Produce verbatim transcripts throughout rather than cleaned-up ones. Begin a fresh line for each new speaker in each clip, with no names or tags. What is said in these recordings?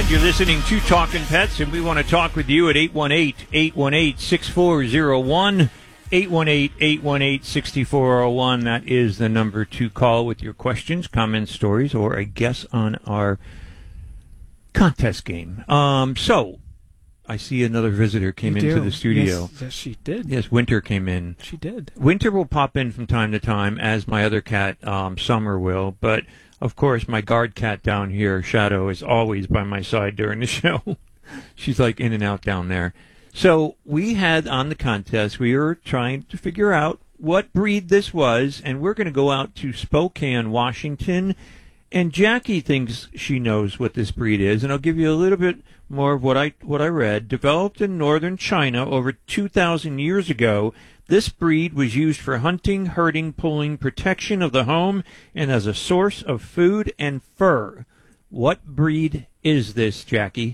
You're listening to Talking Pets, and we want to talk with you at eight one eight, eight one eight, six four zero one, eight one eight, eight one eight, six four zero one. That is the number to call with your questions, comments, stories, or a guess on our contest game. Um, so, I see another visitor came
You
into
do.
the studio.
Yes, yes, she did.
Yes, Winter came in.
She did.
Winter will pop in from time to time, as my other cat, um, Summer, will, but... Of course, my guard cat down here, Shadow, is always by my side during the show. She's like in and out down there. So we had on the contest, we were trying to figure out what breed this was, and we're going to go out to Spokane, Washington. And Jackie thinks she knows what this breed is, and I'll give you a little bit more of what I what I read. Developed in northern China over two thousand years ago, this breed was used for hunting, herding, pulling, protection of the home, and as a source of food and fur. What breed is this, Jackie?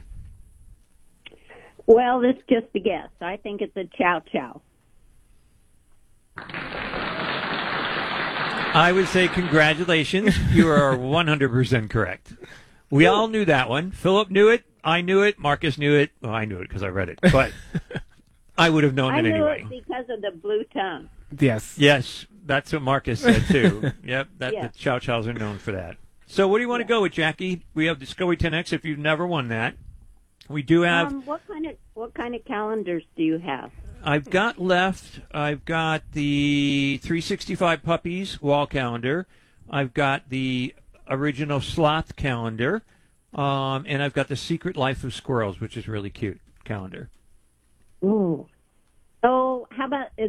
Well, this is just a guess. I think it's a Chow Chow.
I would say congratulations. You are one hundred percent correct. We all knew that one. Philip knew it. I knew it. Marcus knew it. Well, I knew it because I read it. But I would have known
I
it
knew
anyway.
it because of the blue tongue.
Yes.
Yes, that's what Marcus said, too. Yep, that,
Yeah.
the Chow Chows are known for that. So what do you want to go with, Jackie? We have Discovery ten X if you've never won that. We do have...
Um, what kind of what kind of calendars do you have?
I've got left, I've got the three sixty-five Puppies wall calendar. I've got the original Sloth calendar. Um, and I've got the Secret Life of Squirrels, which is really cute calendar.
Ooh. Oh, how about